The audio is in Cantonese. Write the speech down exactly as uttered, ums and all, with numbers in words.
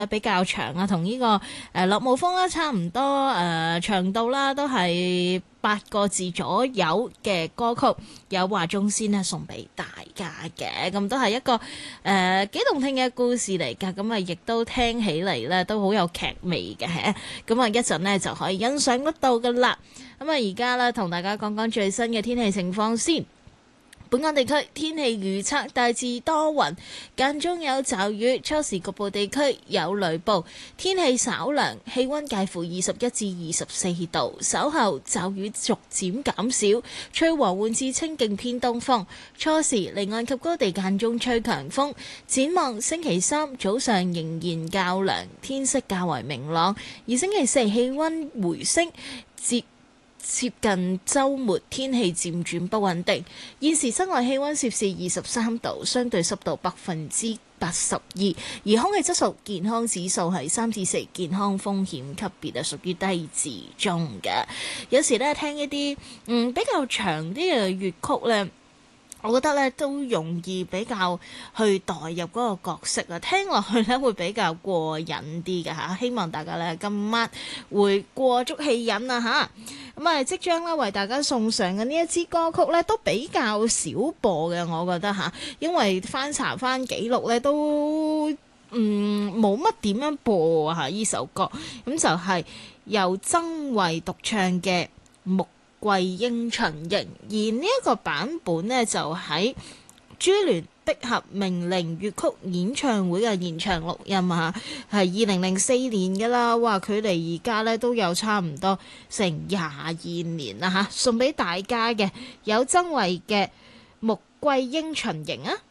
比較長啊，同呢、這個誒、呃、落霧風啦差唔多誒、呃、長度啦，都係八個字左右嘅歌曲，有華中先呢送俾大家嘅，咁都係一個誒幾、呃、動聽嘅故事嚟㗎，咁啊亦都聽起嚟咧都好有劇味嘅，咁啊一陣呢就可以欣賞得到㗎啦。咁啊而家咧同大家講講最新嘅天氣情況先。本港地區天氣預測大致多雲，間中有驟雨，初時局部地區有雷暴，天氣稍涼，氣溫介乎二十一至二十四度。稍後驟雨逐漸減少，吹和緩至清勁偏東風。初時離岸及高地間中吹強風。展望星期三早上仍然較涼，天色較為明朗，而星期四氣溫回升，接接近週末，天氣漸轉不穩定。現時室外氣溫攝氏二十三度，相對濕度百分之八十二，而空氣質素健康指數係三至四，健康風險級別啊，屬於低至中嘅。有時咧聽一啲嗯比較長啲嘅粵曲咧，我覺得咧都容易比較去代入嗰個角色啊，聽落去咧會比較過癮啲嘅嚇。希望大家咧今晚會過足戲癮啊嚇！咁啊，即將咧為大家送上嘅呢一支歌曲咧都比較少播嘅，我覺得嚇，因為翻查翻記錄咧都嗯冇乜點樣播啊嚇呢首歌，咁就係由曾慧獨唱嘅《穆桂英巡營》，而呢一個版本呢，就喺珠聯璧合名伶粵曲演唱會嘅現場錄音啊，係二零零四年噶啦，哇！距離而家呢都有差唔多成廿二年啦嚇，送俾大家嘅有曾慧嘅《穆桂英巡營》啊！